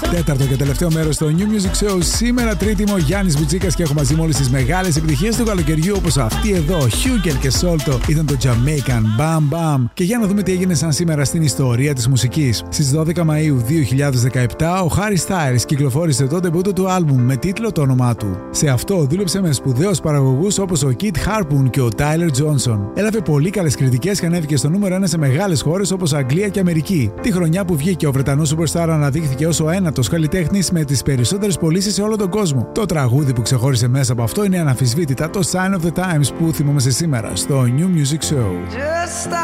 Τέταρτο και τελευταίο μέρος στο New Music Show. Σήμερα Τρίτη είμαι ο Γιάννης Μπουτσίκας και έχω μαζί μου όλες τις μεγάλες επιτυχίες του καλοκαιριού, όπως αυτή εδώ. Hugel και Solto ήταν το Jamaican Bam Bam. Και για να δούμε τι έγινε σαν σήμερα στην ιστορία της μουσικής. Στις 12 Μαΐου 2017 ο Harry Styles κυκλοφόρησε το ντεμπούτο του άλμπουμ με τίτλο το όνομά του. Σε αυτό δούλεψε με σπουδαίους παραγωγούς όπως ο Kit Harpoon και ο Tyler Johnson. Έλαβε πολύ καλές κριτικές και ανέβηκε στο νούμερο 1 σε μεγάλες χώρες όπως Αγγλία και Αμερική. Τη χρονιά που βγήκε, ο Βρετανός superstar αναδείχθηκε ως ο ένατος καλλιτέχνης με τις περισσότερες πωλήσεις σε όλο τον κόσμο. Το τραγούδι που ξεχώρισε μέσα από αυτό είναι αναμφισβήτητα το Sign of the Times που θυμόμαστε σήμερα στο New Music Show.